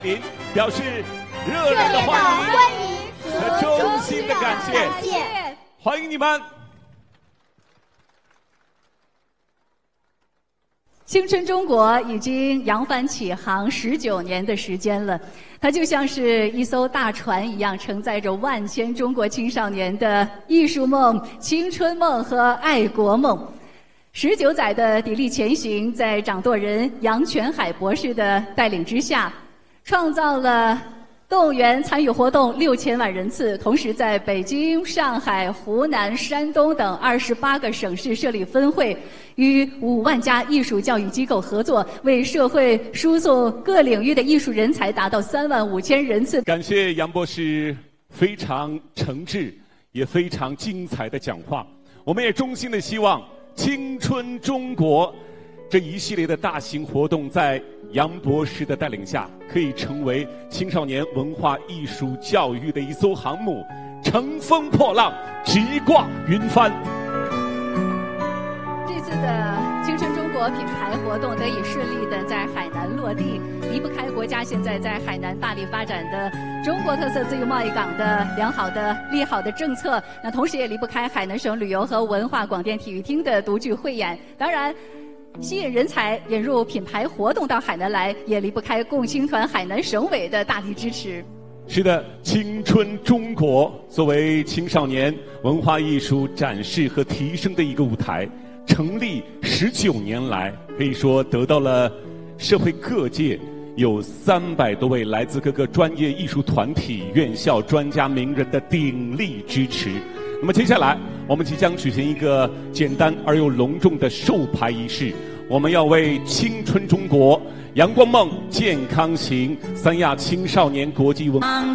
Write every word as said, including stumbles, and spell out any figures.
您表示热烈的欢迎和衷心的感谢，欢迎你们！ 青春中国已经扬帆起航十九年的时间了，它就像是一艘大船一样，承载着万千中国青少年的艺术梦、青春梦和爱国梦。十九载的砥砺前行，在掌舵人杨全海博士的带领之下，创造了动员参与活动六千万人次，同时在北京、上海、湖南、山东等二十八个省市设立分会，与五万家艺术教育机构合作，为社会输送各领域的艺术人才达到三万五千人次。 感谢杨博士非常诚挚也非常精彩的讲话。我们也衷心的希望青春中国这一系列的大型活动，在杨博士的带领下，可以成为青少年文化艺术教育的一艘航母，乘风破浪，直挂云帆。 这次的青春中国品牌活动得以顺利的在海南落地，离不开国家现在在海南大力发展的中国特色自由贸易港的良好的利好的政策，那同时也离不开海南省旅游和文化广电体育厅的独具慧眼。当然，吸引人才引入品牌活动到海南来，也离不开共青团海南省委的大力支持。 是的，青春中国作为青少年文化艺术展示和提升的一个舞台，成立十九年来，可以说得到了社会各界有三百多位来自各个专业艺术团体、院校、专家名人的鼎力支持。那么接下来，我们即将举行一个简单而又隆重的授牌仪式。我们要为青春中国、阳光梦、健康行、三亚青少年国际文化